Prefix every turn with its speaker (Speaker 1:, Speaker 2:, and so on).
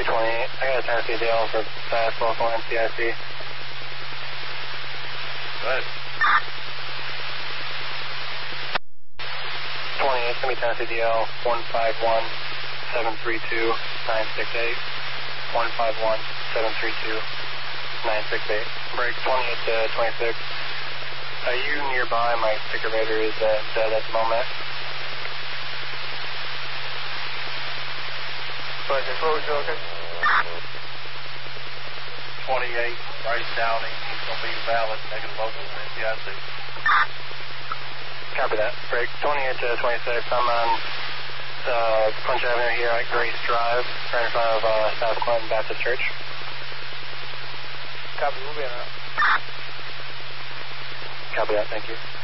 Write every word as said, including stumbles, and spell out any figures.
Speaker 1: break twenty-eight. I got a Tennessee Dale for fast local N C I C.
Speaker 2: Go ahead.
Speaker 1: twenty-eight, send me Tennessee D L one five one seven three two nine six eight. one five one seven three two nine six eight. Break twenty-eight to twenty-six. Are you nearby? My sticker radar is uh, dead at the moment.
Speaker 3: Pleasure, what was you looking?
Speaker 2: twenty-eight, right Downing. He's going to be valid, negative local N C I C.
Speaker 1: Copy that. Break twenty-eight to twenty-six. I'm on uh, Punch Avenue here at Grace Drive, right in front of uh, South Clinton Baptist Church.
Speaker 3: Copy, we'll be on that.
Speaker 1: Copy that, thank you.